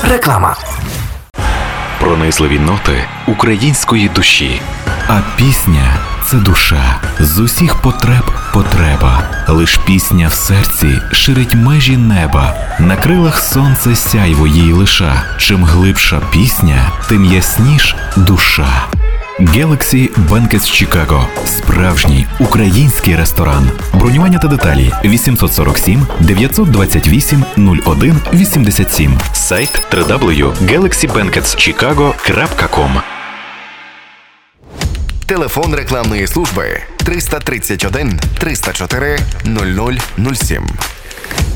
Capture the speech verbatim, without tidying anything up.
Реклама. Пронизливі ноти української душі. А пісня – це душа. З усіх потреб потреба. Лиш пісня в серці ширить межі неба. На крилах сонце сяйво їй лиша. Чим глибша пісня, тим ясніш душа. Galaxy Banquets Chicago – справжній український ресторан. Бронювання та деталі вісімсот сорок сім дев'ятсот двадцять вісім нуль один вісімдесят сім. Сайт дабл ю дабл ю дабл ю крапка galaxy banquets chicago крапка ком. Телефон рекламної служби триста тридцять один триста чотири нуль нуль нуль сім.